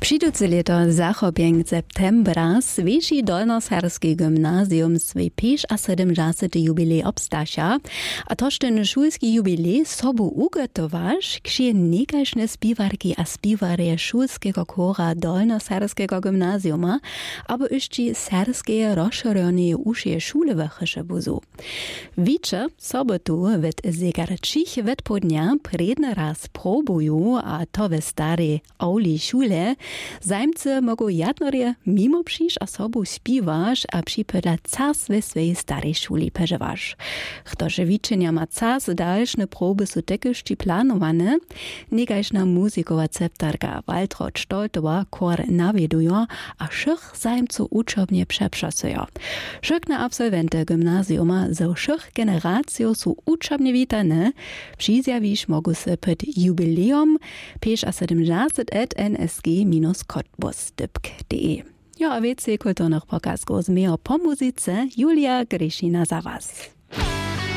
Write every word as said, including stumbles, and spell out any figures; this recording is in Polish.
Přijdúce leto zachopieng septembra sveši Dolnoserskie gymnasium svej pěš a sedemdesiaty jubilej obstaša, a tož ten šulski jubilej sobu ugotowaš, kšie nekajšne spiwarki a spiwarje šulskiego kora Dolnoserskiego gymnasiuma, abo išči serskie rozširjone ušie šule vrcheše buzu. Wicze sobotu wet zegarčich wet podnia predne raz probuju, a to ve starej auli šule, zajmce mogą jadnorie mimo przyjść a sobu śpiwasz, a przypyla cas we swojej starej szuli peżewasz. Chtože wiczenia ma cas dalszne proby su tekyszci planowane, negajszna muzikowa ceptarka Waltraud Stoltowa kor nawiedujo, a szych zajmcu uczobnie przeprzasujo. Szykne absolwente gymnasiuma zo szych generacjo su uczobnie witane, przyzjawisz mogu se pyd jubileum pěš a sedemdesiat et N S G minus cottbus punkt d e. Ja, a więcej kulturnych pokazków z mého po muzice Julia Grešina za was.